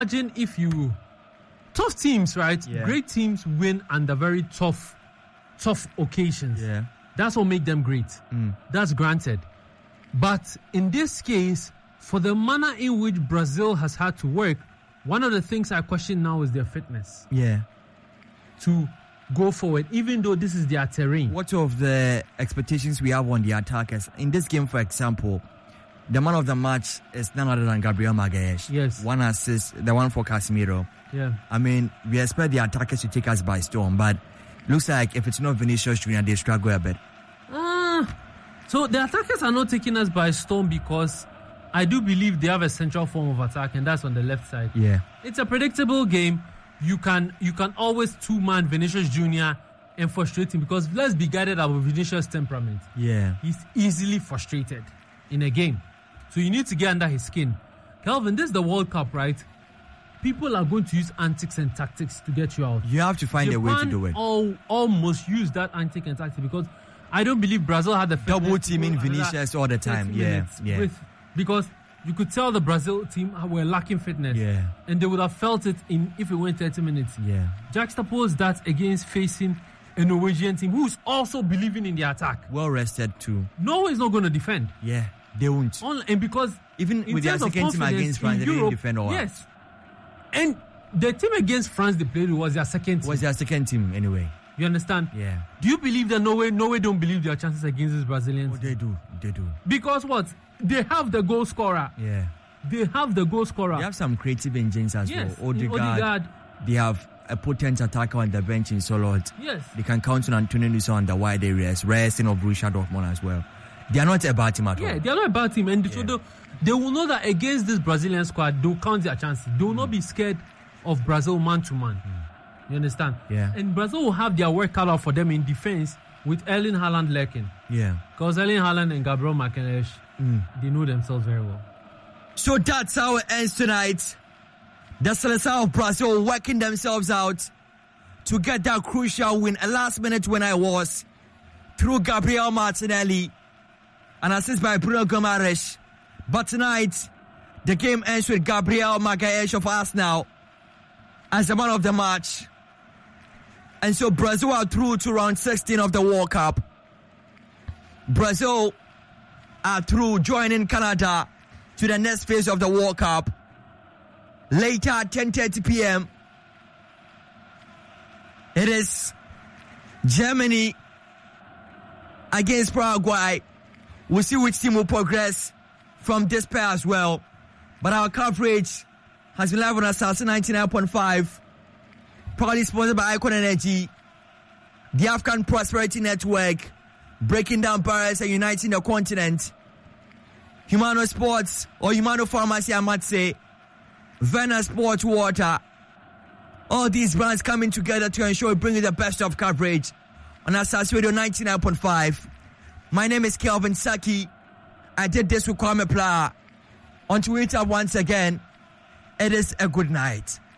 Imagine if you tough teams, right? Yeah. Great teams win under very tough occasions. Yeah. That's what makes them great. That's granted. But in this case, for the manner in which Brazil has had to work, one of the things I question now is their fitness. Yeah. To go forward, even though this is their terrain. What of the expectations we have on the attackers? In this game, for example, the man of the match is none other than Gabriel Magalhães. Yes. 1 assist, the one for Casemiro. Yeah. I mean, we expect the attackers to take us by storm, but looks like if it's not Vinicius Junior, they struggle a bit. So the attackers are not taking us by storm because I do believe they have a central form of attack, and that's on the left side. Yeah. It's a predictable game. You can always two-man Vinicius Junior and frustrate him because let's be guided about Vinicius' temperament. Yeah. He's easily frustrated in a game. So you need to get under his skin. Kelvin, this is the World Cup, right? People are going to use antics and tactics to get you out. You have to find a way to do it. Almost use that antic and tactic because I don't believe Brazil had the double teaming Vinicius all the time. Yeah. Because you could tell the Brazil team were lacking fitness. Yeah. And they would have felt it if it went 30 minutes. Yeah. Juxtapose that against facing a Norwegian team who's also believing in the attack. Well rested too. Norway is not going to defend. Yeah. They won't. And because even with their second team against France, they didn't defend all. Yes. And the team against France they played was their second team. Was their second team anyway. You understand? Yeah. Do you believe that Norway don't believe their chances against this Brazilian team? They do. Because what? They have the goal scorer. Yeah. They have the goal scorer. They have some creative engines as well. Odegaard. They have a potent attacker on the bench in Solot. Yes. They can count on Antonio Nusa on the wide areas. Racing of Borussia Dortmund as well. They are not a bad team at all. Yeah, they are not a bad team. And so they will know that against this Brazilian squad, they will count their chances. They will not be scared of Brazil man-to-man. You understand? Yeah. And Brazil will have their work cut out for them in defense with Erling Haaland lurking. Yeah. Because Erling Haaland and Gabriel Magalhães, they know themselves very well. So that's how it ends tonight. The Seleção of Brazil working themselves out to get that crucial win. A last-minute win I was through Gabriel Martinelli. An assist by Bruno Guimaraes. But tonight, the game ends with Gabriel Magalhães of Arsenal as the man of the match. And so Brazil are through to round 16 of the World Cup. Brazil are through, joining Canada to the next phase of the World Cup. Later at 10:30 p.m. it is Germany against Paraguay. We'll see which team will progress from this pair as well. But our coverage has been live on Assassin 99.5. Proudly sponsored by Icon Energy, the African Prosperity Network, breaking down barriers and uniting the continent. Humano Sports, or Humano Pharmacy, I might say. Vena Sports Water. All these brands coming together to ensure we bring you the best of coverage on Assassin Radio 99.5. My name is Kelvin Saki. I did this with Kwame Plaa. On Twitter once again, it is a good night.